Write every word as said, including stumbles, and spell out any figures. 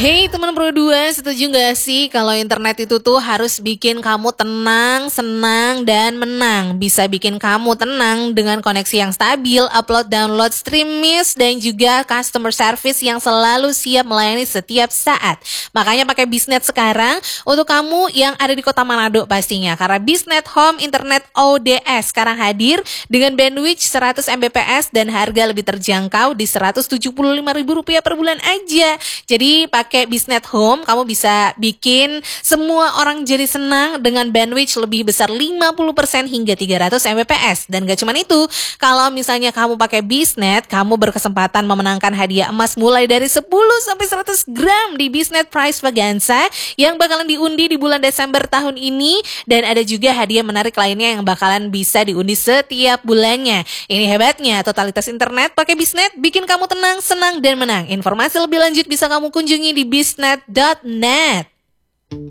Hey teman Pro dua, setuju gak sih kalau internet itu tuh harus bikin kamu tenang, senang, dan menang. Bisa bikin kamu tenang dengan koneksi yang stabil, upload, download, streamis, dan juga customer service yang selalu siap melayani setiap saat. Makanya pakai Biznet sekarang untuk kamu yang ada di kota Manado pastinya. Karena Biznet Home Internet O D S sekarang hadir dengan bandwidth seratus megabit per second dan harga lebih terjangkau di seratus tujuh puluh lima ribu rupiah per bulan aja. Jadi pakai Biznet Home, kamu bisa bikin semua orang jadi senang dengan bandwidth lebih besar lima puluh persen hingga tiga ratus megabit per second. Dan gak cuma itu, kalau misalnya kamu pakai Biznet, kamu berkesempatan memenangkan hadiah emas mulai dari sepuluh sampai seratus gram di Biznet Prize Vaganza yang bakalan diundi di bulan Desember tahun ini. Dan ada juga hadiah menarik lainnya yang bakalan bisa diundi setiap bulannya. Ini hebatnya, totalitas internet pakai Biznet bikin kamu tenang, senang, dan menang. Informasi lebih lanjut bisa kamu kunjungi di biznet dot net.